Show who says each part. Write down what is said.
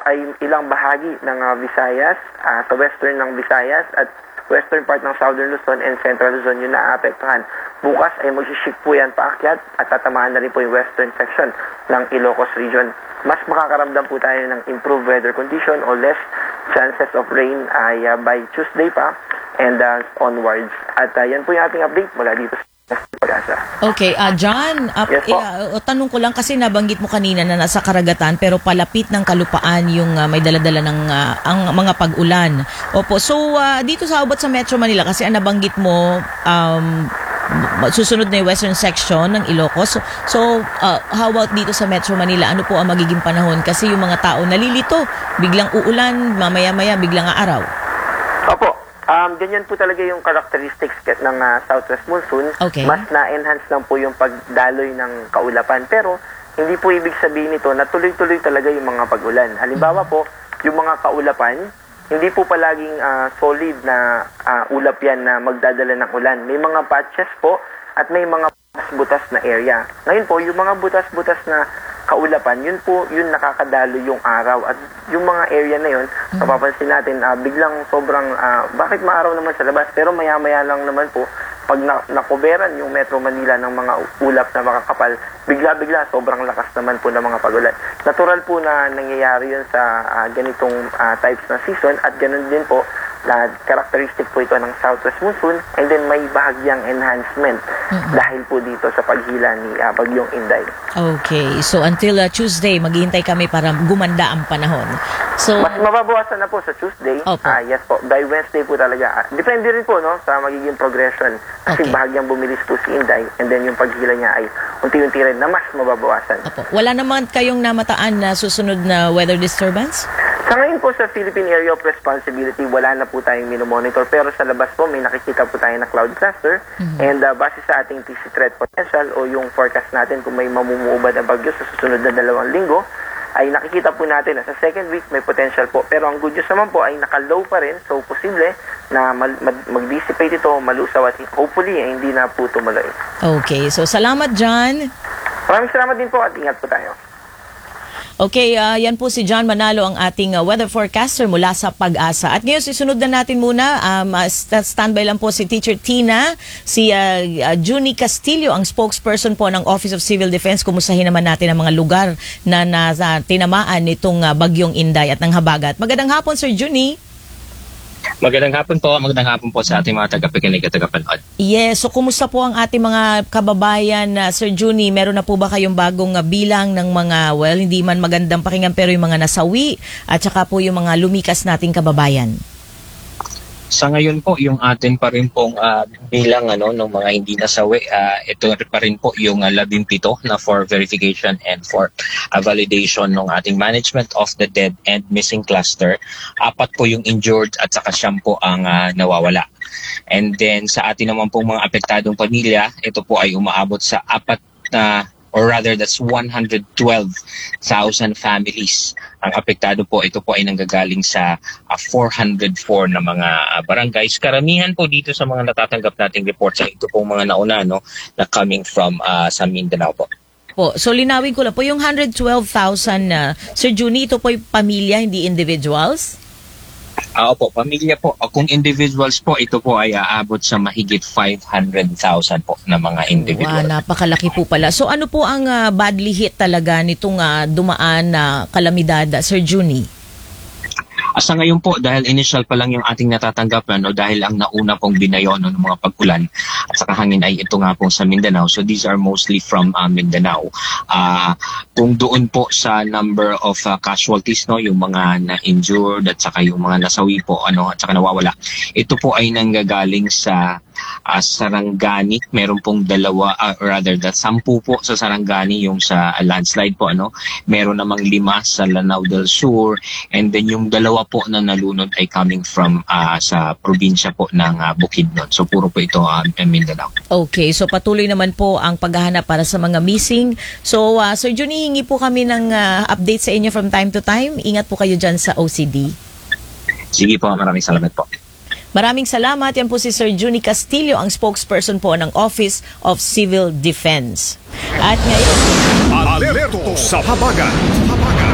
Speaker 1: ay ilang bahagi ng Visayas, sa western ng Visayas at western part ng Southern Luzon and Central Luzon yung naaapektuhan. Bukas ay mag-shift po yan paakyat at tatamaan na rin po yung western section ng Ilocos region. Mas makakaramdam po tayo ng improved weather condition o less chances of rain ay by Tuesday pa and onwards. At yan po yung ating update mula dito sa Pag-asa.
Speaker 2: Okay, John,
Speaker 1: Yes po.
Speaker 2: tanong ko lang kasi nabanggit mo kanina na nasa karagatan pero palapit ng kalupaan yung may daladala ng ang mga pag-ulan. Opo, so dito sa abot sa Metro Manila kasi ang nabanggit mo susunod na yung western section ng Ilocos. So, how about dito sa Metro Manila? Ano po ang magiging panahon? Kasi yung mga tao nalilito, biglang uulan, mamaya-maya biglang aaraw.
Speaker 1: Opo. Ganyan po talaga yung characteristics ng southwest monsoon.
Speaker 2: Okay.
Speaker 1: Mas na-enhance lang po yung pagdaloy ng kaulapan. Pero, hindi po ibig sabihin nito na tuloy-tuloy talaga yung mga pag-ulan. Halimbawa po, yung mga kaulapan, hindi po palaging solid na ulap yan na magdadala ng ulan. May mga patches po at may mga butas-butas na area. Ngayon po, yung mga butas-butas na kaulapan, yun po, yun nakakadalo yung araw. At yung mga area na yun, mapapansin natin, biglang sobrang, bakit maaraw naman sa labas? Pero maya-maya lang naman po, pag nakuberan yung Metro Manila ng mga ulap na makakapal, bigla-bigla, sobrang lakas naman po ng mga pag-ulan. Natural po na nangyayari yun sa ganitong types na season at ganun din po na characteristic po ito ng southwest monsoon and then may bahagyang enhancement dahil po dito sa paghila ni Bagyong Inday.
Speaker 2: Okay, so until Tuesday, maghihintay kami para gumanda ang panahon. So,
Speaker 1: mas mababawasan na po sa Tuesday. Yes po, by Wednesday po talaga. Depende rin po no sa magiging progression kasi bahagyang bumilis po si Inday and then yung paghila niya ay unti-unti rin na mas mababawasan.
Speaker 2: Opo. Wala naman kayong namataan na susunod na weather disturbance?
Speaker 1: Sa ngayon po sa Philippine Area of Responsibility, wala na po tayong minomonitor. Pero sa labas po, may nakikita po tayo na cloud cluster. And base sa ating TC threat potential o yung forecast natin kung may mamumuubad na bagyo sa susunod na 2 linggo, ay nakikita po natin na sa second week may potential po. Pero ang good news naman po ay naka-low pa rin. So posible na mag-dissipate ito, malusaw at hopefully hindi na po tumuloy.
Speaker 2: Okay, so salamat John.
Speaker 1: Maraming salamat din po at ingat po tayo.
Speaker 2: Okay, yan po si John Manalo, ang ating weather forecaster mula sa Pag-asa. At ngayon, sisunod na natin muna, standby lang po si Teacher Tina, si Junie Castillo, ang spokesperson po ng Office of Civil Defense. Kumustahin naman natin ang mga lugar na tinamaan nitong Bagyong Inday at ng Habagat. Magandang hapon, Sir Junie.
Speaker 3: Magandang hapon po sa ating mga tagapakinig at tagapanood.
Speaker 2: Yes, so kumusta po ang ating mga kababayan, Sir Junie? Meron na po ba kayong bagong bilang ng mga, hindi man magandang pakinggan pero yung mga nasawi at saka po yung mga lumikas nating kababayan?
Speaker 3: Sa ngayon po, yung atin pa rin pong bilang ng mga hindi nasawi, ito pa rin po yung 17 na for verification and for validation ng ating management of the dead and missing cluster. 4 po yung injured at saka 10 po ang nawawala. And then sa atin naman pong mga apektadong pamilya, ito po ay umaabot sa 112,000 families ang apektado po. Ito po ay nanggagaling sa 404 na mga barangays. Karamihan po dito sa mga natatanggap nating reports ay ito pong mga nauna na coming from sa Mindanao po.
Speaker 2: So linawin ko lang po yung 112,000 Sir Junie, ito po yung pamilya, hindi individuals?
Speaker 3: Opo, pamilya po. Kung individuals po, ito po ay aabot sa mahigit 500,000 po na mga individual.
Speaker 2: Wow, napakalaki po pala. So ano po ang badly hit talaga nitong dumaan na kalamidad, Sir Junie?
Speaker 3: Sa ngayon po, dahil initial pa lang yung ating natatanggap, dahil ang nauna pong binayo ng mga pag-ulan at saka hangin ay ito nga po sa Mindanao. So these are mostly from Mindanao. Kung doon po sa number of casualties, yung mga na-injured at saka yung mga nasawi po at saka nawawala, ito po ay nanggagaling sa Sarangani. Meron pong 10 po sa Sarangani yung sa landslide po. Meron namang 5 sa Lanao del Sur, and then yung 2 po na nalunod ay coming from sa probinsya po ng Bukidnon. So puro po ito Mindanao. Okay,
Speaker 2: so patuloy naman po ang paghahanap para sa mga missing. So Sir Junie, hingi po kami ng update sa inyo from time to time. Ingat po kayo dyan sa OCD.
Speaker 3: Sige po, maraming salamat po.
Speaker 2: Maraming salamat. Yan po si Sir Junie Castillo, ang spokesperson po ng Office of Civil Defense. At ngayon,
Speaker 4: Alerto sa Habagat.